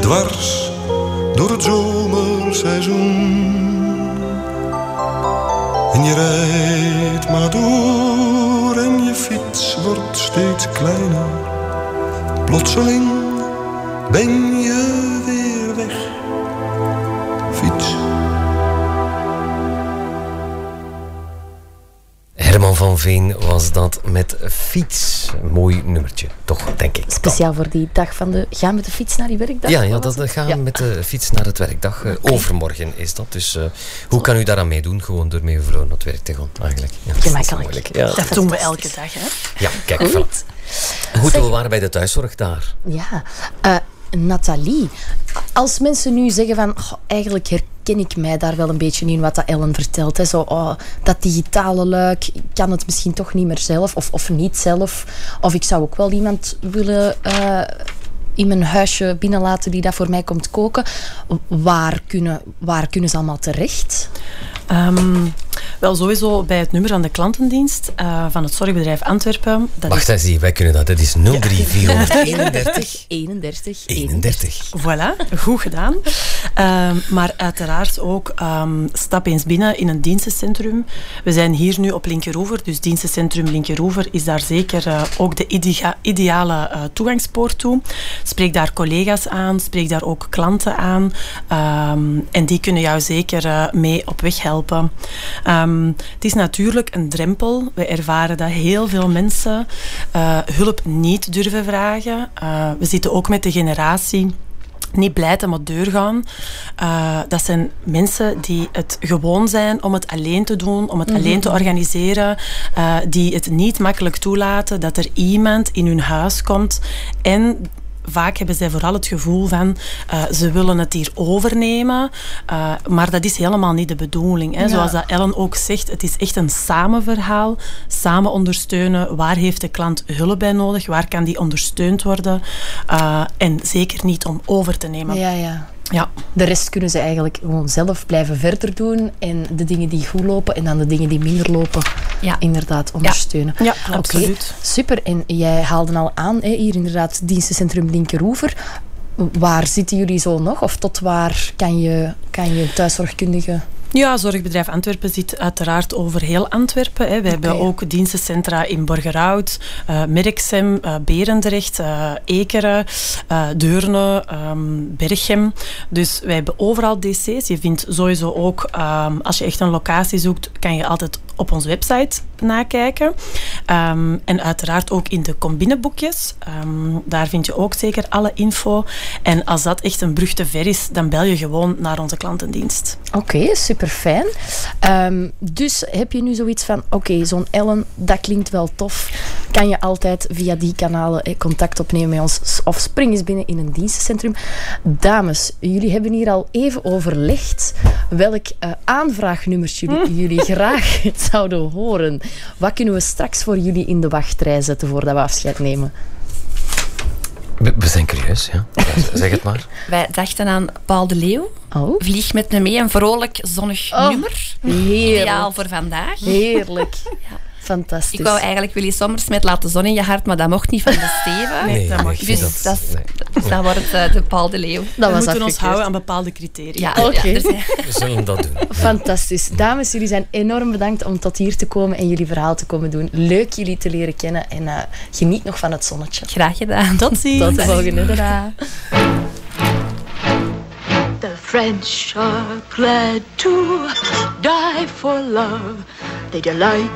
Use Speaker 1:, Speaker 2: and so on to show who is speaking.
Speaker 1: dwars door het zomerseizoen. En je rijdt maar door en je fiets wordt steeds kleiner. Plotseling ben je weer weg. Fiets.
Speaker 2: Herman van Veen was dat met Fiets. Mooi nummertje, toch, denk ik.
Speaker 3: Speciaal voor die dag van de gaan met de fiets naar die werkdag?
Speaker 2: Ja, dat gaan met de fiets naar het werkdag. Overmorgen is dat. Dus hoe kan u daaraan meedoen? Gewoon door met uw vrouw naar het werk te gaan, eigenlijk. Ja,
Speaker 3: gemakkelijk.
Speaker 2: Ja,
Speaker 4: dat doen we elke dag, hè?
Speaker 2: Ja, kijk, voilà. Goed, we waren bij de thuiszorg daar.
Speaker 3: Ja, Nathalie, als mensen nu zeggen van eigenlijk herken ik mij daar wel een beetje in wat dat Ellen vertelt. Hè. Zo, dat digitale luik, ik kan het misschien toch niet meer zelf of niet zelf. Of ik zou ook wel iemand willen in mijn huisje binnenlaten die dat voor mij komt koken. Waar kunnen ze allemaal terecht?
Speaker 4: Wel, sowieso bij het nummer van de klantendienst van het zorgbedrijf Antwerpen.
Speaker 2: Wacht eens, wij kunnen dat. Dat is 03431
Speaker 3: 31.
Speaker 4: Voilà, goed gedaan. Maar uiteraard ook stap eens binnen in een dienstencentrum. We zijn hier nu op Linkeroever, dus dienstencentrum Linkeroever is daar zeker ook de ideale toegangspoort toe. Spreek daar collega's aan, spreek daar ook klanten aan. En die kunnen jou zeker mee op weg helpen. Het is natuurlijk een drempel. We ervaren dat heel veel mensen hulp niet durven vragen. We zitten ook met de generatie niet blij aan de deur gaan. Dat zijn mensen die het gewoon zijn om het alleen te doen, om het alleen te organiseren, die het niet makkelijk toelaten dat er iemand in hun huis komt en vaak hebben zij vooral het gevoel van ze willen het hier overnemen, maar dat is helemaal niet de bedoeling. Hè. Ja. Zoals dat Ellen ook zegt, het is echt een samenverhaal. Samen ondersteunen. Waar heeft de klant hulp bij nodig? Waar kan die ondersteund worden? En zeker niet om over te nemen.
Speaker 3: Ja. De rest kunnen ze eigenlijk gewoon zelf blijven verder doen en de dingen die goed lopen en dan de dingen die minder lopen inderdaad ondersteunen.
Speaker 4: Ja, absoluut.
Speaker 3: Okay, super. En jij haalde al aan, hier inderdaad dienstencentrum Linkeroever. Waar zitten jullie zo nog? Of tot waar kan je thuiszorgkundige...
Speaker 4: Ja, Zorgbedrijf Antwerpen zit uiteraard over heel Antwerpen. Hè. We hebben ook dienstencentra in Borgerhout, Merksem, Berendrecht, Ekeren, Deurne, Berchem. Dus wij hebben overal DC's. Je vindt sowieso ook, als je echt een locatie zoekt, kan je altijd op onze website nakijken. En uiteraard ook in de combineboekjes. Daar vind je ook zeker alle info. En als dat echt een brug te ver is, dan bel je gewoon naar onze klantendienst.
Speaker 3: Oké, super fijn. Dus heb je nu zoiets van, zo'n Ellen, dat klinkt wel tof. Kan je altijd via die kanalen contact opnemen met ons of spring eens binnen in een dienstencentrum. Dames, jullie hebben hier al even overlegd welk aanvraagnummertje jullie graag zouden horen. Wat kunnen we straks voor jullie in de wachtrij zetten voordat we afscheid nemen?
Speaker 2: We zijn curieus, ja. Zeg het maar.
Speaker 5: Wij dachten aan Paul de Leeuw. Vlieg met me mee, een vrolijk, zonnig nummer.
Speaker 3: Heerlijk.
Speaker 5: Ideaal voor vandaag.
Speaker 3: Heerlijk. Fantastisch.
Speaker 5: Ik wou eigenlijk Willy Sommers met Laat de zon in je hart, maar dat mocht niet van de Steven.
Speaker 4: Nee, dat mocht niet.
Speaker 5: Dus dat wordt de Paul de Leeuw.
Speaker 4: We moeten ons houden aan bepaalde criteria.
Speaker 5: Ja,
Speaker 2: we zullen dat doen.
Speaker 3: Fantastisch. Dames, jullie zijn enorm bedankt om tot hier te komen en jullie verhaal te komen doen. Leuk jullie te leren kennen en geniet nog van het zonnetje.
Speaker 5: Graag gedaan.
Speaker 4: Tot ziens.
Speaker 3: Tot de volgende. Tada.
Speaker 6: The French are glad to die for love. They delight